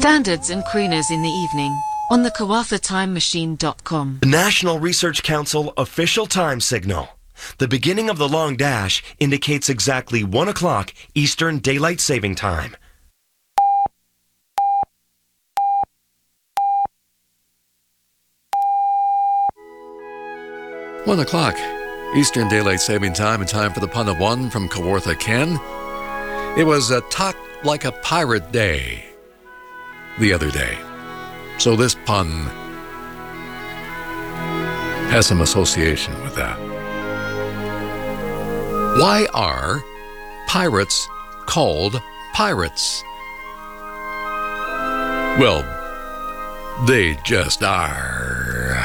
Standards and crooners in the evening on the KawathaTimeMachine.com. The National Research Council official time signal. The beginning of the long dash indicates exactly 1 o'clock Eastern Daylight Saving Time. One o'clock Eastern Daylight Saving Time, and time for the pun of one from Kawartha Ken. It was a talk like a pirate day the other day. So this pun has some association with that. Why are pirates called pirates? Well, they just are.